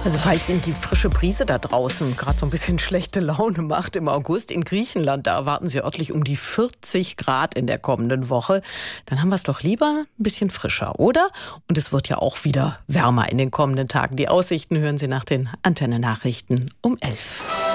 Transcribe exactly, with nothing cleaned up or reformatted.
Also falls Ihnen die frische Brise da draußen gerade so ein bisschen schlechte Laune macht im August in Griechenland, da erwarten Sie örtlich um die vierzig Grad in der kommenden Woche. Dann haben wir es doch lieber ein bisschen frischer, oder? Und es wird ja auch wieder wärmer in den kommenden Tagen. Die Aussichten hören Sie nach den Antenne-Nachrichten um elf.